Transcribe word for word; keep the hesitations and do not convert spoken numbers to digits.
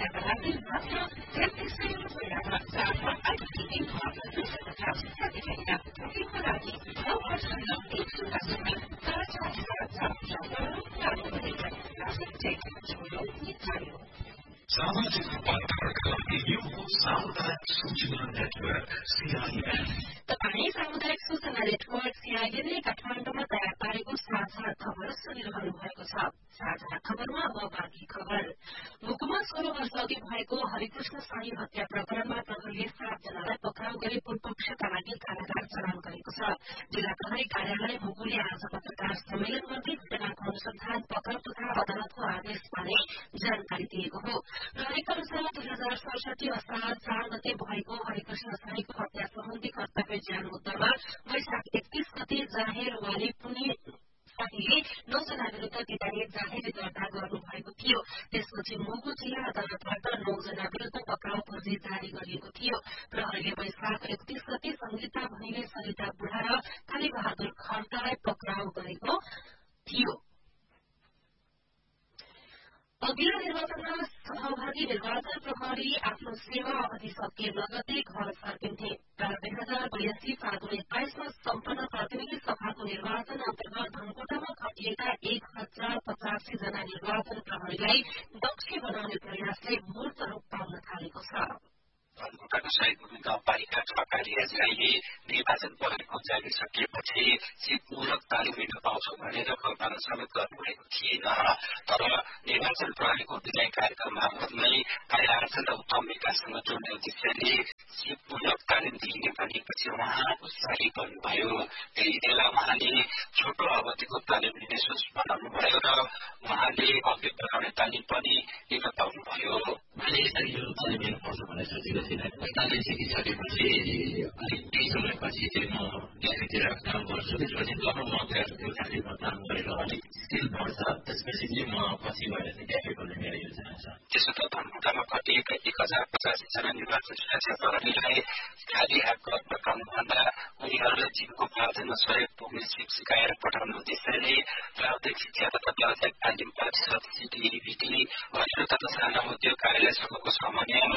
महिनाका लागि मात्र तेत्तीस सय रुपियाँमा चारमा आइसिटी दुई सय पचास प्रति महिना बुकिङको लागि नौ वर्षमा एक शून्य शून्य चार चार चार चार शब्दहरू लागू गरिन्छ क्लासिक टेक छोडो निचार्यो सामाजिक रूपान्तरणका लागि यो हो सामुदायिक सूचना नेटवर्क सीआईएन। तपाईँ सामुदायिक सूचना नेटवर्क सीआईएनले काठमाडौँमा तयार पारेको साझा खबर सुनिरहनु भएको छ। साझा खबरमा अब बाँकी खबर। मुकुमा सोह्र वर्ष अघि भएको हरिकृष्ण शाही हत्या प्रकरणमा प्रहरीले सातजनालाई पक्राउ गरी पूर्वपक्षका लागि कारागार चलान गरेको छ। जिल्ला प्रहरी कार्यालय मुगुले आज पत्रकार सम्मेलन गर्दै घटनाको अनुसन्धान पक्राउ तथा अदालतको आदेशबारे जानकारी दिएको हो। प्रहरीका अनुसार दुई हजार सडसठी असार चार गते भएको हरिकृष्ण शाहीको हत्या सम्बन्धी कर्तव्य ज्यान मुद्दामा वैशाख एकतीस गते जाहेर वाली पुनी शाहीले नौजना विरूद्ध विधायी जाहेरी दर्ता गर्नु भएको थियो। त्यसपछि मुगु जिल्ला अदालतबाट नौजना विरूद्ध पक्राउ पर्ची जारी गरिएको थियो। प्रहरीले वैशाख एकतीस गते संगीता भनिने सरिता बुढा र कालीबहादुर खड्कालाई पक्राउ गरेको थियो। अघिल्लो निर्वाचनमा सहभागी निर्वाचन प्रहरी आफ्नो सेवा अवधि सकिए लगतै घर फर्किन्थे। तर दुई हजार बयासी फागुन एक्काइसमा सम्पन्न प्रतिनिधि सभाको निर्वाचन अन्तर्गत धनकोटामा खटिएका एक हजार पचासी जना निर्वाचन प्रहरीलाई दक्ष बनाउने प्रयासले मूर्त रूप पाउन थालेको छ। धनकुटाको सहित गाउँपालिका सहकारी एजेन्सीले निर्वाचन प्रहरीको जागिर सकिएपछि सिपमूलक तालिम लिन पाउँछौ भनेर कल्पना समेत गर्नुभएको थिएन। तर निर्वाचन प्रहरीको विजय कार्यक्रम मार्फत नै कार्यार्जन र उत्तम विकाससँग जोड्ने उद्देश्यले सिपमूलक तालिम दिइने भनेपछि उहाँ उत्साही बन्नुभयो। त्यही बेला उहाँले छोटो अवधिको तालिम लिने सोच बनाउनुभयो र उहाँले अघि बढाउने तालिम पनि लिन पाउनुभयो। मैले यसरी यो तालिम लिनु पर्छ भनेर सोचेको थिएन। तालिम सिकिसकेपछि अलिक केही समयपछि चाहिँ म ग्यारेजतिर काम गर्छु। त्यसपछि गरौँ म त्यो ग्यारेजमा काम गरेर अलिक स्किल बढ्छ। त्यसपछि चाहिँ म पछि गएर चाहिँ ग्यारेज खोल्ने मेरो योजना छ। त्यसो त धनकुटामा खटिएका एक हजार पचासी जना निर्वाचन सुरक्षा प्रहरीलाई खाली हात घर फर्काउनुभन्दा उनीहरूलाई जीवको प्रावधानमा सहयोग पुग्ने सिप सिकाएर पठाउने उद्देश्यले प्राविधिक शिक्षा तथा व्यावसायिक तालिम परिषद सिटिभिटी वरिष्ठ तथा साना उद्योग कार्यालयसँगको समन्वयमा